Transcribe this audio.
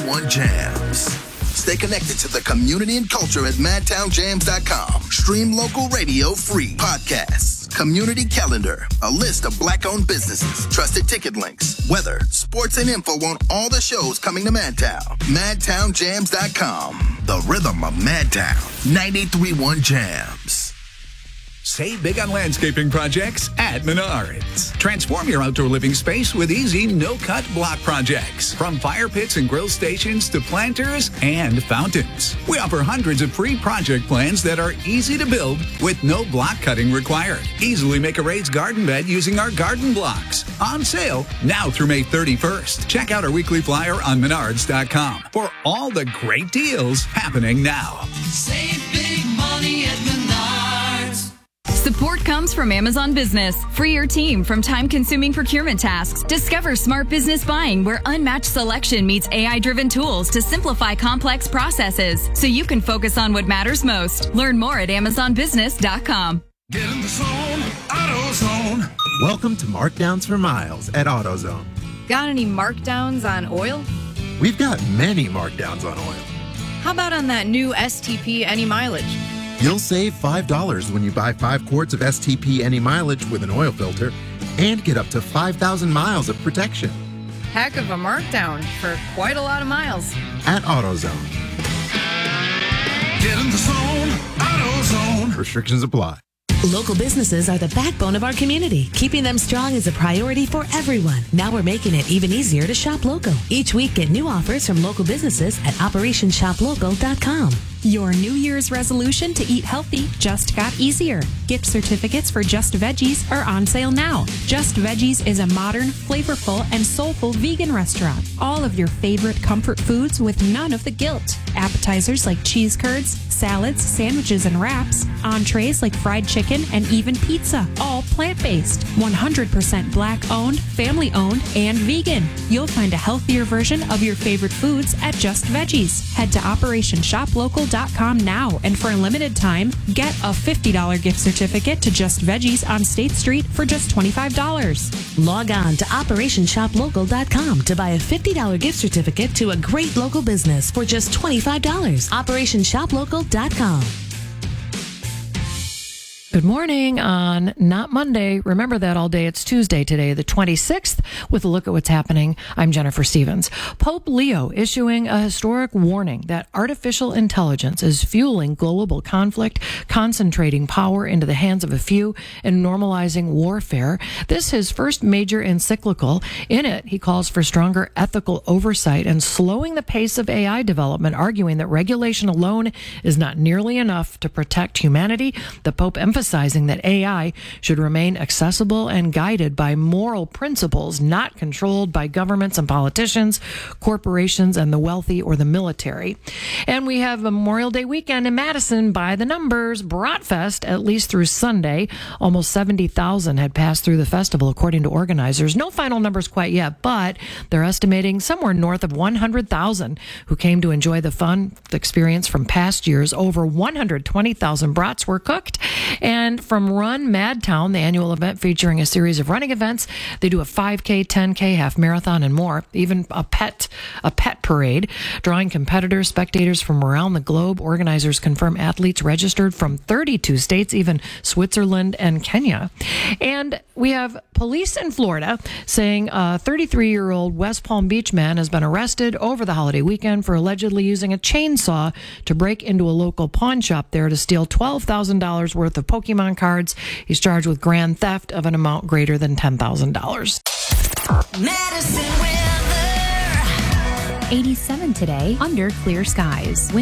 93.1 Jams. Stay connected to the community and culture at madtownjams.com. Stream local radio free. Podcasts, community calendar, a list of black-owned businesses, trusted ticket links, weather, sports, and info on all the shows coming to Madtown. madtownjams.com. The rhythm of Madtown. 93.1 Jams. Save big on landscaping projects at Menards. Transform your outdoor living space with easy, no-cut block projects. From fire pits and grill stations to planters and fountains. We offer hundreds of free project plans that are easy to build with no block cutting required. Easily make a raised garden bed using our garden blocks. On sale now through May 31st. Check out our weekly flyer on menards.com for all the great deals happening now. Save big money at Menards. Support comes from Amazon Business. Free your team from time-consuming procurement tasks. Discover smart business buying where unmatched selection meets AI-driven tools to simplify complex processes so you can focus on what matters most. Learn more at AmazonBusiness.com. Get in the zone, AutoZone. Welcome to Markdowns for Miles at AutoZone. Got any markdowns on oil? We've got many markdowns on oil. How about on that new STP Any Mileage? You'll save $5 when you buy 5 quarts of STP Any Mileage with an oil filter and get up to 5,000 miles of protection. Heck of a markdown for quite a lot of miles. At AutoZone. Get in the zone, AutoZone. Restrictions apply. Local businesses are the backbone of our community. Keeping them strong is a priority for everyone. Now we're making it even easier to shop local. Each week, get new offers from local businesses at OperationShopLocal.com. Your New Year's resolution to eat healthy just got easier. Gift certificates for Just Veggies are on sale now. Just Veggies is a modern, flavorful, and soulful vegan restaurant. All of your favorite comfort foods with none of the guilt. Appetizers like cheese curds, salads, sandwiches, and wraps. Entrees like fried chicken and even pizza. All plant-based. 100% black-owned, family-owned, and vegan. You'll find a healthier version of your favorite foods at Just Veggies. Head to OperationShopLocal.com now, and for a limited time, get a $50 gift certificate to Just Veggies on State Street for just $25. Log on to OperationShopLocal.com to buy a $50 gift certificate to a great local business for just $25. OperationShopLocal.com. Good morning on not Monday. Remember that all day. It's Tuesday today, the 26th, with a look at what's happening. I'm Jennifer Stevens. Pope Leo issuing a historic warning that artificial intelligence is fueling global conflict, concentrating power into the hands of a few, and normalizing warfare. This is his first major encyclical. In it, he calls for stronger ethical oversight and slowing the pace of AI development, arguing that regulation alone is not nearly enough to protect humanity. The Pope emphasizing that AI should remain accessible and guided by moral principles, not controlled by governments and politicians, corporations, and the wealthy or the military. And we have Memorial Day weekend in Madison by the numbers. Bratfest, at least through Sunday, almost 70,000 had passed through the festival, according to organizers. No final numbers quite yet, but they're estimating somewhere north of 100,000 who came to enjoy the fun experience from past years. Over 120,000 brats were cooked. And from Run Madtown, the annual event featuring a series of running events, they do a 5K, 10K, half marathon, and more. Even a pet parade, drawing competitors, spectators from around the globe. Organizers confirm athletes registered from 32 states, even Switzerland and Kenya. And we have police in Florida saying a 33-year-old West Palm Beach man has been arrested over the holiday weekend for allegedly using a chainsaw to break into a local pawn shop there to steal $12,000 worth of Pokemon cards. He's charged with grand theft of an amount greater than $10,000. Madison weather. 87 today under clear skies.